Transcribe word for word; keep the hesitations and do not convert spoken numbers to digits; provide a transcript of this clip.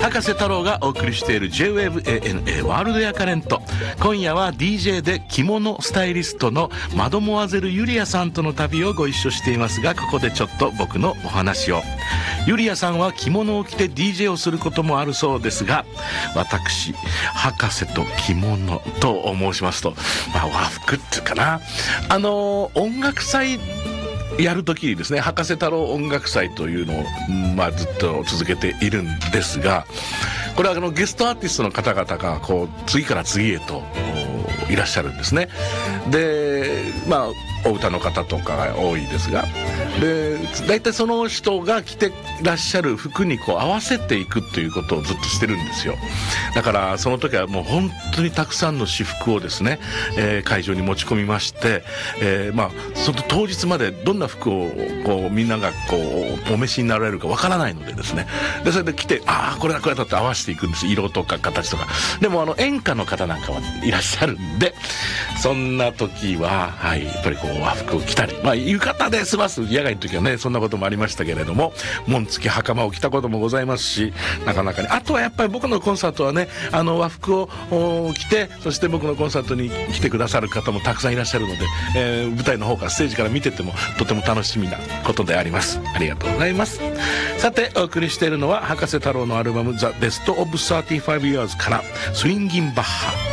博士太郎がお送りしている ジェイウェーブ エーエヌエー ワールドやカレント。今夜は ディージェー で着物スタイリストのマドモアゼルユリアさんとの旅をご一緒していますが、ここでちょっと僕のお話を。ユリアさんは着物を着て ディージェー をすることもあるそうですが、私博士と着物と申しますと、まあ、和服っていうかな、あの音楽祭やるときにですね、博士太郎音楽祭というのを、まあ、ずっと続けているんですが、これはあのゲストアーティストの方々がこう次から次へといらっしゃるんですね。で、まあお歌の方とかが多いですが、で大体その人が着てらっしゃる服にこう合わせていくということをずっとしてるんですよ。だからその時はもう本当にたくさんの私服をですね、えー、会場に持ち込みまして、えー、まあその当日までどんな服をこうみんながこうお召しになられるかわからないのでですね、でそれで着て、ああこれだこれだって合わせていくんです。色とか形とか。でもあの演歌の方なんかはいらっしゃるんで、そんな時ははいやっぱりこう和服を着たり、まあ浴衣で済ます野外の時はねそんなこともありましたけれども、紋付き袴を着たこともございますし、なかなかにあとはやっぱり僕のコンサートはね、あの和服を着て、そして僕のコンサートに来てくださる方もたくさんいらっしゃるので、えー、舞台の方からステージから見ててもとても楽しみなことであります。ありがとうございます。さてお送りしているのは博士太郎のアルバム The Best of サーティファイブ Years からスウィンギンバッハ。